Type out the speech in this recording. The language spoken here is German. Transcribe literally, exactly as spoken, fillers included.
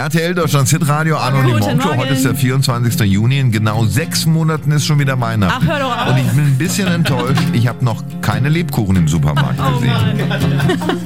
R T L Deutschlands Hitradio, Arno Guten Limonto. Morgen. Heute ist der vierundzwanzigster Juni. In genau sechs Monaten ist schon wieder Weihnachten. Ach, hör doch auf. Und ich bin ein bisschen enttäuscht. Ich habe noch keine Lebkuchen im Supermarkt Oh gesehen. Mann.